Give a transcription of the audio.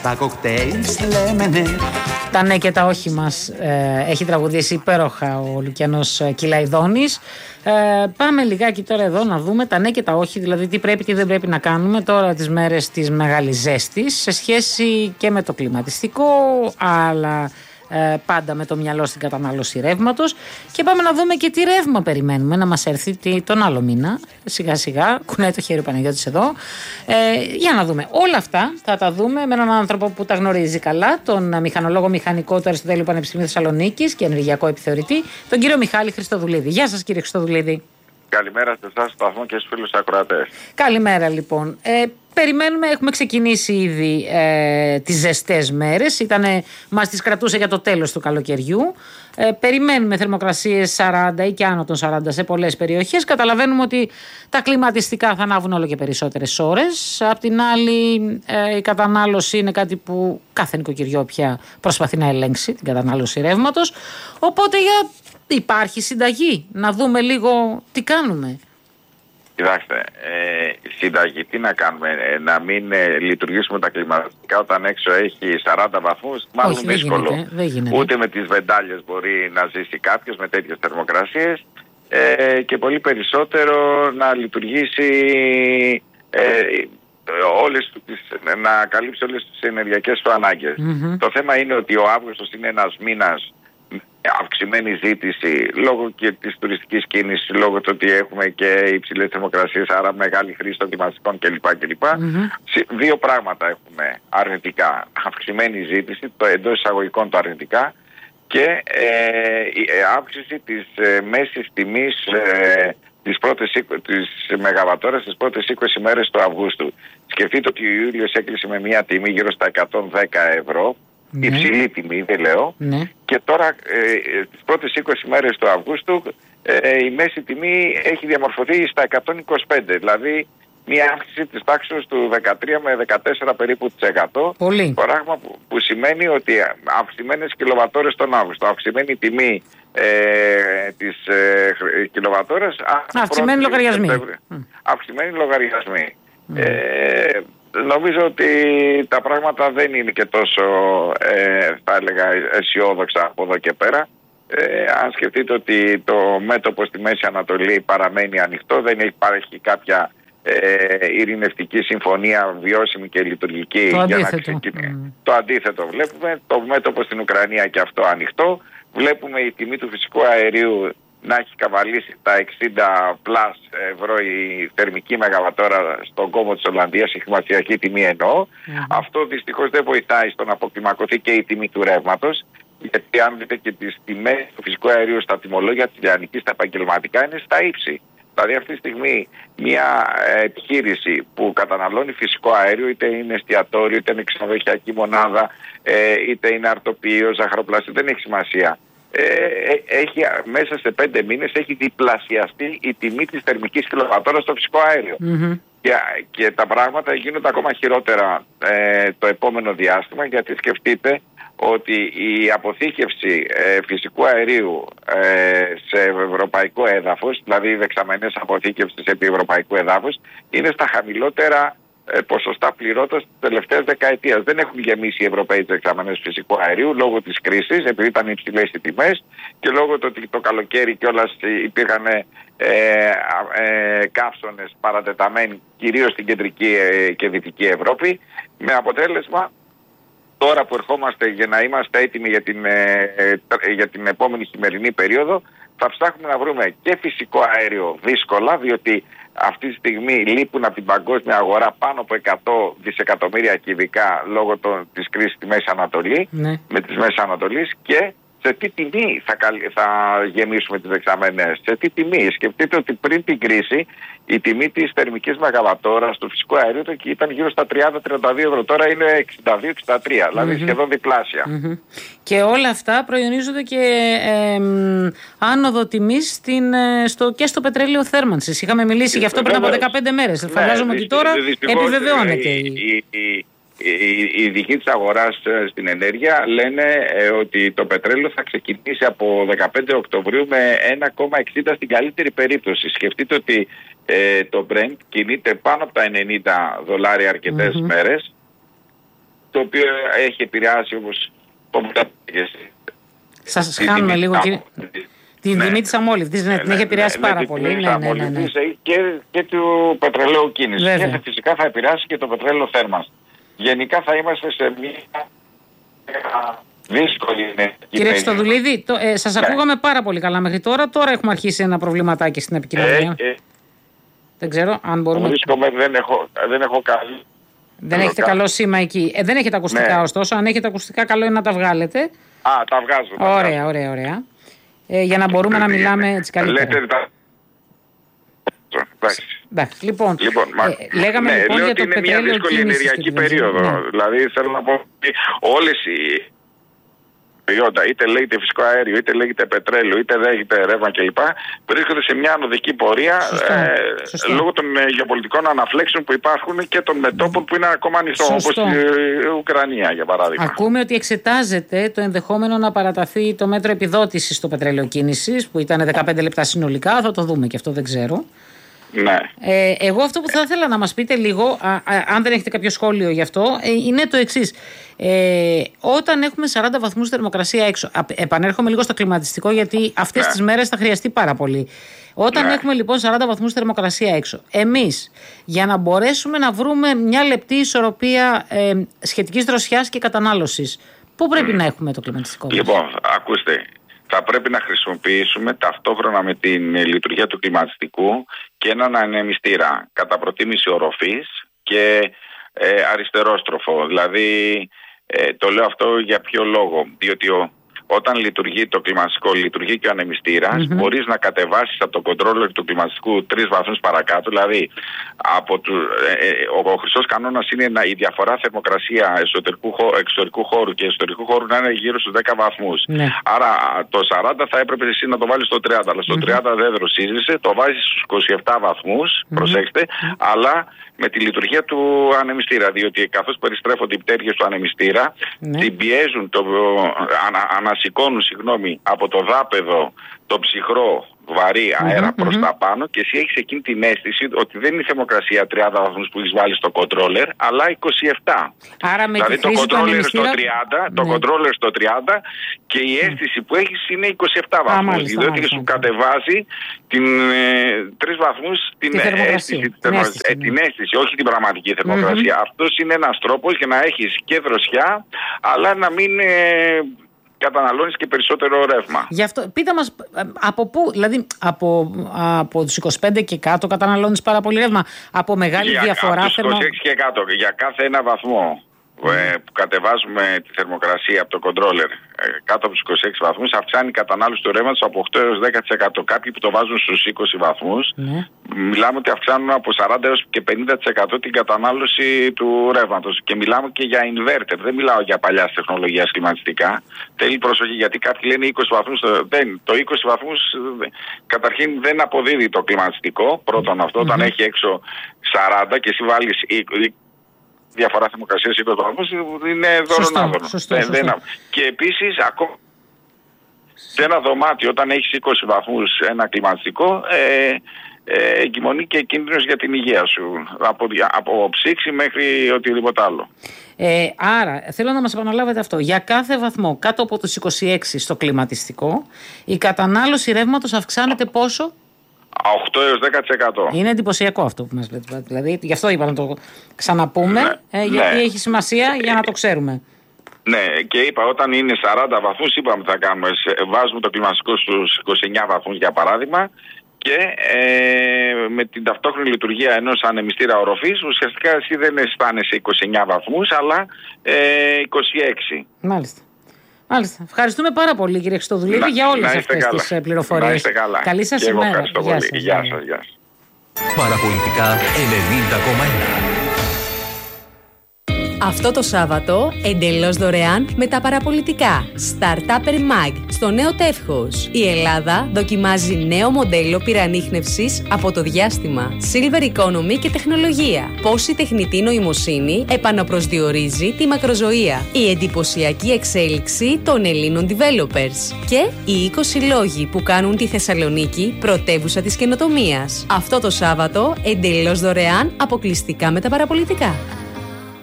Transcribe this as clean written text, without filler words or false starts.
τα κοκτέιλς λέμε ναι. Τα ναι και τα όχι μας έχει τραγουδήσει υπέροχα ο Λουκιανός Κυλαϊδόνης. Πάμε λιγάκι τώρα εδώ να δούμε τα ναι και τα όχι, δηλαδή τι πρέπει, τι δεν πρέπει να κάνουμε τώρα τις μέρες της μεγάλης ζέστης σε σχέση και με το κλιματιστικό, αλλά πάντα με το μυαλό στην κατανάλωση ρεύματος. Και πάμε να δούμε και τι ρεύμα περιμένουμε να μας έρθει τον άλλο μήνα. Σιγά σιγά, κουνάει το χέρι ο Παναγιώτης εδώ. Για να δούμε. Όλα αυτά θα τα δούμε με έναν άνθρωπο που τα γνωρίζει καλά, τον μηχανολόγο μηχανικό του Αριστοτέλειου Πανεπιστημίου Θεσσαλονίκης και ενεργειακό επιθεωρητή, τον κύριο Μιχάλη Χριστοδουλίδη. Γεια σας, κύριε Χριστοδουλίδη. Καλημέρα σε εσάς, στο σταθμό και στους φίλους ακροατές. Καλημέρα, λοιπόν. Περιμένουμε, έχουμε ξεκινήσει ήδη τις ζεστές μέρες. Μας τις κρατούσε για το τέλος του καλοκαιριού. Περιμένουμε θερμοκρασίες 40 ή και άνω των 40 σε πολλές περιοχές. Καταλαβαίνουμε ότι τα κλιματιστικά θα ανάβουν όλο και περισσότερες ώρες. Απ' την άλλη, η κατανάλωση είναι κάτι που κάθε νοικοκυριό πια προσπαθεί να ελέγξει, την κατανάλωση ρεύματος. Οπότε υπάρχει συνταγή. Να δούμε λίγο τι κάνουμε. Κοιτάξτε, συνταγή, τι να κάνουμε, να μην λειτουργήσουμε τα κλιματιστικά όταν έξω έχει 40 βαθμούς, μάλλον όχι, δύσκολο. Δεν γίνεται. Ούτε με τις βεντάλιες μπορεί να ζήσει κάποιος με τέτοιες θερμοκρασίες και πολύ περισσότερο να λειτουργήσει να καλύψει όλες τις ενεργειακές του ανάγκες. Το θέμα είναι ότι ο Αύγουστος είναι ένας μήνας αυξημένη ζήτηση λόγω και της τουριστικής κίνησης, λόγω του ότι έχουμε και υψηλές θερμοκρασίες, άρα μεγάλη χρήση των κλιματιστικών κλπ. Δύο πράγματα έχουμε αρνητικά. Αυξημένη ζήτηση, το εντός εισαγωγικών το αρνητικά, και αύξηση της μέσης τιμής της μεγαβατόρας στις πρώτες 20 μέρες του Αυγούστου. Σκεφτείτε ότι ο Ιούλιος έκλεισε με μια τιμή γύρω στα 110 ευρώ. Ναι. Υψηλή τιμή, δεν λέω. Ναι. Και τώρα τις πρώτες 20 μέρες του Αυγούστου η μέση τιμή έχει διαμορφωθεί στα 125. Δηλαδή μια αύξηση της τάξης του 13 με 14 περίπου %. Πολύ. Πράγμα που σημαίνει ότι αυξημένες κιλοβατόρες τον Αύγουστο, αυξημένη τιμή της κιλοβατόρας, αυξημένοι λογαριασμοί. Αυξημένοι λογαριασμοί. Νομίζω ότι τα πράγματα δεν είναι και τόσο, θα έλεγα, αισιόδοξα από εδώ και πέρα. Αν σκεφτείτε ότι το μέτωπο στη Μέση Ανατολή παραμένει ανοιχτό, δεν υπάρχει κάποια ειρηνευτική συμφωνία βιώσιμη και λειτουργική για να ξεκινήσει. Το αντίθετο βλέπουμε. Το μέτωπο στην Ουκρανία και αυτό ανοιχτό. Βλέπουμε η τιμή του φυσικού αερίου να έχει καβαλήσει τα 60 πλάς ευρώ η θερμική μεγαβατόρα στον κόμβο της Ολλανδίας, η χρηματιστηριακή τιμή εννοώ. Αυτό δυστυχώς δεν βοηθάει στο να αποκλιμακωθεί και η τιμή του ρεύματος, γιατί αν δείτε και τις τιμές του φυσικού αερίου στα τιμολόγια της λιανικής, τα επαγγελματικά, είναι στα ύψη. Δηλαδή αυτή τη στιγμή μια επιχείρηση που καταναλώνει φυσικό αέριο, είτε είναι εστιατόριο, είτε είναι ξενοδοχειακή μονάδα, είτε είναι αρτοποιείο, ζαχαροπλαστή, δεν έχει σημασία. Μέσα σε 5 μήνες έχει διπλασιαστεί η τιμή της θερμικής κιλοβατόρας στο φυσικό αέριο. Και τα πράγματα γίνονται ακόμα χειρότερα το επόμενο διάστημα, γιατί σκεφτείτε ότι η αποθήκευση φυσικού αερίου σε ευρωπαϊκό έδαφος, δηλαδή οι δεξαμενές αποθήκευσης επί ευρωπαϊκού έδαφους, είναι στα χαμηλότερα ποσοστά πληρότητας της τελευταίας δεκαετίας. Δεν έχουν γεμίσει οι Ευρωπαίοι δεξαμενές φυσικού αερίου λόγω της κρίσης, επειδή ήταν υψηλές οι τιμές, και λόγω του ότι το καλοκαίρι κιόλας υπήρχαν καύσωνες παρατεταμένοι κυρίως στην κεντρική και δυτική Ευρώπη, με αποτέλεσμα τώρα που ερχόμαστε για να είμαστε έτοιμοι για την επόμενη χειμερινή περίοδο, θα ψάχνουμε να βρούμε και φυσικό αέριο δύσκολα, διότι αυτή τη στιγμή λείπουν από την παγκόσμια αγορά πάνω από 100 δισεκατομμύρια κυβικά λόγω της κρίσης στη Μέση Ανατολή, με τις Μέσης Ανατολής, και σε τι τιμή θα γεμίσουμε τις δεξαμενές, σε τι τιμή. Σκεφτείτε ότι πριν την κρίση η τιμή της θερμικής μεγαβατόρας του φυσικού αερίου ήταν γύρω στα 30-32 ευρώ, τώρα είναι 62-63, δηλαδή σχεδόν διπλάσια. Και όλα αυτά προϊονίζονται και άνοδο τιμής και στο πετρέλαιο θέρμανσης. Είχαμε μιλήσει γι' αυτό πριν από 15 μέρες. Φαντάζομαι ότι τώρα επιβεβαιώνεται. Οι ειδικοί της αγοράς στην ενέργεια λένε ότι το πετρέλαιο θα ξεκινήσει από 15 Οκτωβρίου με 1,60 στην καλύτερη περίπτωση. Σκεφτείτε ότι το Brent κινείται πάνω από τα $90 αρκετές μέρες. το οποίο έχει επηρεάσει, όπως το σας χάνουμε λίγο, κύριε. Την τιμή της αμόλυβδης, την έχει επηρεάσει πάρα πολύ. Ναι. Και του πετρελαίου κίνησης. Και φυσικά θα επηρεάσει και το πετρέλαιο θέρμανσης. Γενικά θα είμαστε σε μια δύσκολη. Κύριε Χριστοδουλίδη, σας ακούγαμε πάρα πολύ καλά μέχρι τώρα. Τώρα έχουμε αρχίσει ένα προβληματάκι στην επικοινωνία. Δεν ξέρω αν μπορούμε. Δεν έχω καλή. Δεν έχετε καλό σήμα εκεί. Δεν έχετε ακουστικά ωστόσο. Αν έχετε ακουστικά, καλό είναι να τα βγάλετε. Τα βγάζω. Ωραία. Για να μπορούμε να μιλάμε έτσι καλύτερα. Εντάξει, λοιπόν, λέγαμε λοιπόν λέω για ότι το είναι μια δύσκολη ενεργειακή περίοδο. Δηλαδή θέλω να πω ότι όλες οι προϊόντα, είτε λέγεται φυσικό αέριο, είτε λέγεται πετρέλαιο, είτε λέγεται ρεύμα κλπ. Βρίσκονται σε μια ανωδική πορεία λόγω των γεωπολιτικών αναφλέξεων που υπάρχουν και των μετώπων που είναι ακόμα ανοιχτό, όπως η Ουκρανία για παράδειγμα. Ακούμε ότι εξετάζεται το ενδεχόμενο να παραταθεί το μέτρο επιδότησης στο πετρέλαιο κίνησης, που ήταν 15 λεπτά συνολικά. Θα το δούμε και αυτό, δεν ξέρω. Ναι. Εγώ αυτό που θα ήθελα να μας πείτε λίγο, αν δεν έχετε κάποιο σχόλιο γι' αυτό, είναι το εξής. Όταν έχουμε 40 βαθμούς θερμοκρασία έξω, επανέρχομαι λίγο στο κλιματιστικό γιατί αυτές τις μέρες θα χρειαστεί πάρα πολύ. Όταν έχουμε λοιπόν 40 βαθμούς θερμοκρασία έξω, εμείς για να μπορέσουμε να βρούμε μια λεπτή ισορροπία σχετικής δροσιάς και κατανάλωσης, πού πρέπει να έχουμε το κλιματιστικό? Λοιπόν, ακούστε. Θα πρέπει να χρησιμοποιήσουμε ταυτόχρονα με την λειτουργία του κλιματιστικού και έναν ανεμιστήρα κατά προτίμηση οροφής και αριστερόστροφο. Δηλαδή το λέω αυτό για ποιο λόγο? Διότι όταν λειτουργεί το κλιματιστικό, λειτουργεί και ο ανεμιστήρας, μπορείς να κατεβάσεις από το controller του κλιματιστικού 3 βαθμούς παρακάτω. Δηλαδή ο χρυσός κανόνας είναι η διαφορά θερμοκρασία εξωτερικού χώρου και εσωτερικού χώρου να είναι γύρω στους 10 βαθμούς. Άρα το 40 θα έπρεπε εσύ να το βάλεις στο 30, αλλά στο 30 δεν δροσίζεσαι, το βάζεις στους 27 βαθμούς, προσέξτε, αλλά με τη λειτουργία του ανεμιστήρα, διότι καθώς περιστρέφονται οι πτέρυγες του ανεμιστήρα, την πιέζουν, ανασηκώνουν από το δάπεδο το ψυχρό βαρύ αέρα προς τα πάνω και εσύ έχεις εκείνη την αίσθηση ότι δεν είναι η θερμοκρασία 30 βαθμούς που έχεις βάλει στο controller, αλλά 27. Άρα με δηλαδή το controller στο 30, το controller στο 30 και η αίσθηση που έχεις είναι 27 βαθμούς. Διότι σου κατεβάζει την 3 βαθμούς την αίσθηση, όχι την πραγματική θερμοκρασία. Αυτός είναι ένας τρόπος για να έχεις και δροσιά, αλλά να μην καταναλώνεις και περισσότερο ρεύμα. Γι' αυτό πείτε μας από πού, δηλαδή από τους 25 και κάτω καταναλώνεις πάρα πολύ ρεύμα, από μεγάλη διαφορά από τους 26 και κάτω, για κάθε ένα βαθμό που κατεβάζουμε τη θερμοκρασία από το controller κάτω από τους 26 βαθμούς, αυξάνει η κατανάλωση του ρεύματος από 8 έως 10%. Κάποιοι που το βάζουν στους 20 βαθμούς, μιλάμε ότι αυξάνουν από 40 έως και 50% την κατανάλωση του ρεύματος. Και μιλάμε και για inverter, δεν μιλάω για παλιάς τεχνολογίας κλιματιστικά. Θέλει προσοχή, γιατί κάποιοι λένε 20 βαθμούς, το 20 βαθμούς καταρχήν δεν αποδίδει το κλιματιστικό. Πρώτον αυτό, όταν έχει έξω 40 και εσύ βάλεις διαφορά θερμοκρασίας 20 βαθμούς, είναι δωρονάδωνο. Και επίσης, ακόμα σε ένα δωμάτιο, όταν έχεις 20 βαθμούς ένα κλιματιστικό, εγκυμονεί και κίνδυνος για την υγεία σου. Από ψήξη μέχρι οτιδήποτε άλλο. Άρα, θέλω να μας επαναλάβετε αυτό. Για κάθε βαθμό κάτω από τους 26 στο κλιματιστικό, η κατανάλωση ρεύματος αυξάνεται πόσο? 8 έως 10%. Είναι εντυπωσιακό αυτό που μας λέτε. Δηλαδή, γι' αυτό είπα να το ξαναπούμε, γιατί έχει σημασία για να το ξέρουμε. Ναι, και είπα, όταν είναι 40 βαθμούς, είπαμε θα κάνουμε. Βάζουμε το κλιματιστικό στους 29 βαθμούς για παράδειγμα και με την ταυτόχρονη λειτουργία ενός ανεμιστήρα οροφής, ουσιαστικά εσύ δεν αισθάνεσαι 29 βαθμούς, αλλά 26. Μάλιστα. Ευχαριστούμε πάρα πολύ, κύριε Χριστοδουλίδη, για όλες αυτές τις πληροφορίες. Καλή σας ημέρα. Γεια σας. Παραπολιτικά 90,1. Αυτό το Σάββατο, εντελώς δωρεάν με τα παραπολιτικά. Startup Mag, στο νέο τεύχος. Η Ελλάδα δοκιμάζει νέο μοντέλο πυρανίχνευσης από το διάστημα. Silver Economy και τεχνολογία. Πώς η τεχνητή νοημοσύνη επαναπροσδιορίζει τη μακροζωία. Η εντυπωσιακή εξέλιξη των Ελλήνων developers. Και οι 20 λόγοι που κάνουν τη Θεσσαλονίκη πρωτεύουσα της καινοτομίας. Αυτό το Σάββατο, εντελώς δωρεάν, αποκλειστικά με τα παραπολιτικά.